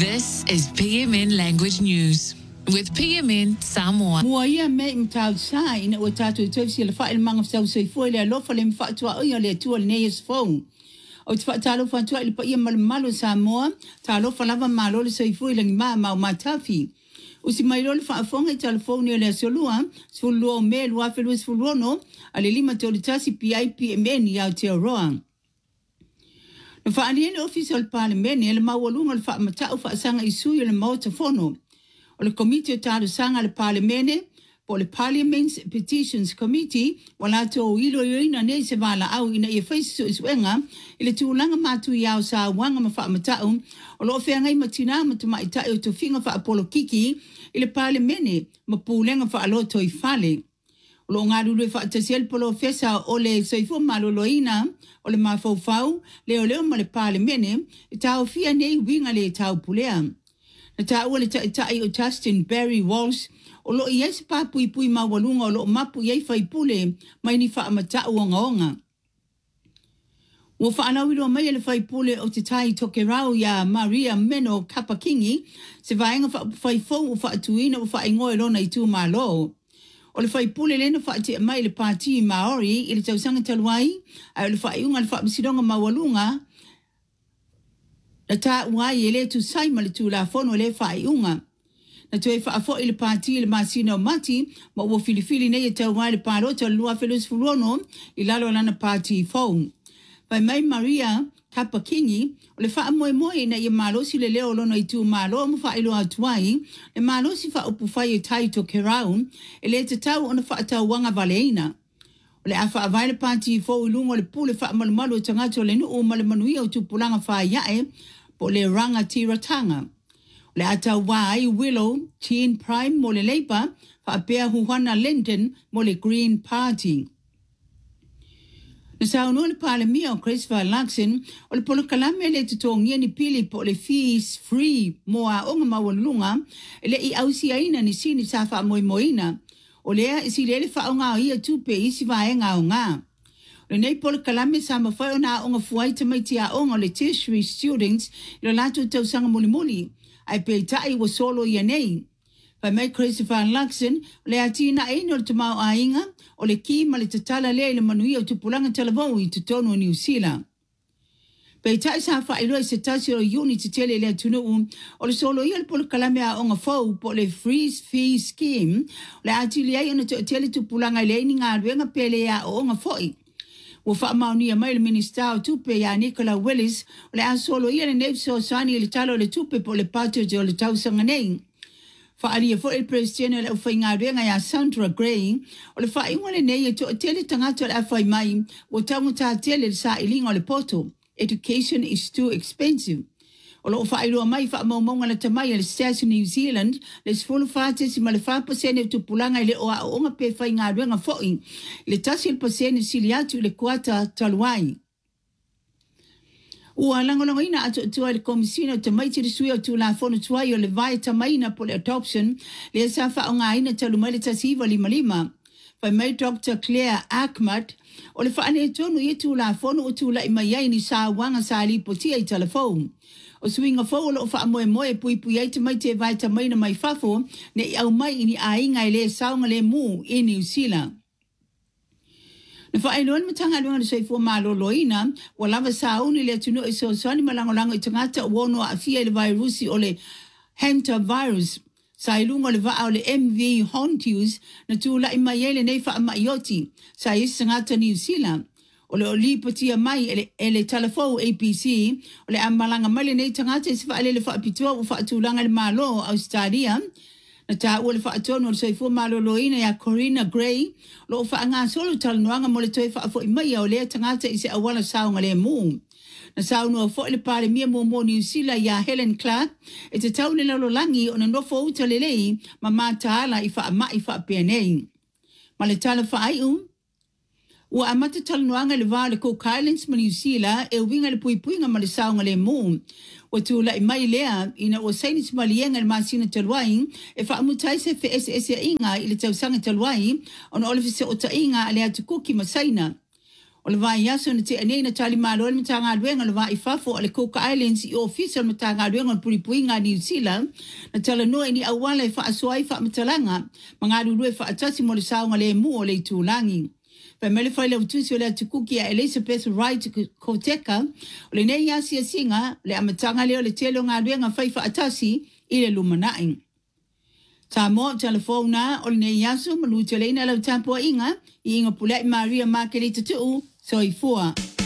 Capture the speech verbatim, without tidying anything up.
This is P M N Language News with P M N Samoa. Muaia me mtau sa ina o tatu tofsi le fa il manga sa so foi le lo fa le mfa tua o le tua le nes phone. O te fa talo fa tua le pa ia mal malo Samoa, talo fa lava malo le so foi le ma ma matafi. O si mai lo le fa fonga telefone le solua, sulu me lo afelu sulu no, ale lima to le tasi P I P M N ya te roa. Na fa ani le official parliament le mawalunga le fa matau fa sanga isu le mauta fono. O le komite o tāru sanga le parlemene, po le Parliament's Petitions Committee, wala to ilo ina ne se wala au ina ia whaisi iswenga, ile tūlanga mātu iau sa wanga ma wha matau, o lo whea ngai matina matuma i tai o to whinga wha apolo kiki, ile parlemene ma pūlenga wha aloto i whale. O lo ngā ruru e wha tasiel polo whesa o le soifo malolo ina, o le mawhauwhau, leo leo ma le parlemene, i tau fia nei winga le tau pulea. Na ta ua le ta itai o Justin Barry Walsh, o lo i esi pāpui pui mawalunga o lo mapu iei whaipule mai ni wha amata uanga onga. Ua whaanawiro mai le whaipule o te tai toke rau ya Maria Meno Kapakingi, se vaenga whaifou o whaatuina o whaingoe lona i tū malo. O le whaipule lena whaate mai le pāti Maori i le tausanga taluai, ai le whaiunga le whaamisidonga mawalunga, na ta uai ele tu sai ma le tu la fono le fai unga. Na tu e wha afo i le pāti le masina o mati, ma ua filifili nei e tau wai le pārota lua felus furono i lalo lana pāti fau. Pai mai Maria Kapakingi, o le wha moe moe na i malosi le leo lono i tu malo mo wha ilo atuai, le malosi wha upu whai e tai to kerau, e le te tau ona wha atau wanga valeina. O le afa avai le pāti fau ilungo le pule wha malumalu tangato le nuu ma le manuia o tupulanga wha iae, po le ranga tiratanga. O le atau wai Willow, Teen Prime mo le Labour, wha apea Huhana Linton mo le Green Party. Na sauno le palemia o Christopher Luxon, o le polo kalame le tutongia ni pili po le fees free mo a onga mawalunga, le i ausia ina ni sini sa wha moi moina. O lea isi lele wha o ngā ia tupe isi vaenga o ngā. Le nei polo kalame sa mawhai o nā o ngā fuai tamaiti a onga le tertiary students i lo lato tau sanga muli muli. Ai pei tai wa solo ia nei. Pai mai Christopher Luxon, le atina eino le tamau a inga, o le ki ma le tatala lea le manuia o tupulanga talavou i tutono New Zealand. Pei tai sa whaeroa i se tasi o uni te tele le atunu o le solo ia le polo kalame a onga fau po le freeze fee scheme, le ati le ai ona te tele tupulanga i leini ngā ruenga pele a o onga foi. Ua whaamaunia mai le minista o tupe ya Nicola Willis, o le a solo ia le nefso sani le talo le tupe po le pato o le tausanga nei. Whaaria fo il presidente le ufai ngā ruenga ya Sandra Gray, o le whainga le nei e to tele tangata le awhai mai, o taunga tā tele le sa ilinga o le poto. Education is too expensive. O lo whaeroa mai whaamaumaunga le tamai le Stats New Zealand, le sifolo whaate si ma le wha pasene tu pulanga i le o a onga pe whai ngā ruenga foi, le tasi il pasene sili atu le kuata taluai. Ua langolongo ina atu atua le komisina o tamai tiri sui o tu la fono tuai o le vai tamaina po le adoption, le sa wha o ngā ina talumai le tasi iwa lima lima. Pai mai Doctor Claire Ahmad, o le whaane tonu i tu la fono o tu la ima iai ni sa wanga sa li potia i telefon. O swinga fo lo fa moe moe pui pui ai te mai te vai ta mai na mai fafo, ne i au mai ini a inga i le saunga le mu i New Zealand. Na wha ai loan matanga luanga le soifua malo loina, wa lava sa uni le tunu i so soani malangolango i tangata uono a fia le virusi o le hantavirus. Sa ilunga le vaa o le M V Hontius na tu la ima yele nei wha ama ioti, sa isi ngata New Zealand. O le oli patia mai ele, ele talafou A P C, o le amalanga mali nei tangata isi wha ele le wha apitua o wha atulanga le malo Australia, na ta ua le wha atono o le soifua malo loina ya Corina Gray, lo wha ngā solo talanuanga mo le toi wha afo imai o le tangata isi awala saunga le mū. Na saunua fo le pale mia mo mo New Zealand ya Helen Clark, e te tau le lalo langi o na nofo uta lelei ma mātaala i wha ama i wha penei. Ma le tala wha ai um, ua amata talanuanga le vā le Cook Islands ma New Zealand e winga le pui puinga ma le saunga le mū. Wa tu la i mai lea ina o sainis malienga le masina taluai e wha amutai se fe ese ese inga i le tausanga taluai o na ole se o ta inga le atu kuki ma saina. O le vai yaso na te anei na tali malo le matanga aluenga le vai fafo o le Cook Islands i official matanga aluenga puri puinga New Zealand na tala noa ni awala e wha asuai wha matalanga mga rurue wha atasi mo le saunga le mu o le tūlangi. Pai mele whai lau tusi o le atukuki a Elizabeth Wright Koteka o le nei yasi a singa le amatanga leo le telo ngā aluenga whai wha atasi i le lumanai. Ta mo telefona o le nei yaso malu te leina lau tampua inga i inga pulai Maria Margarita tu soifua.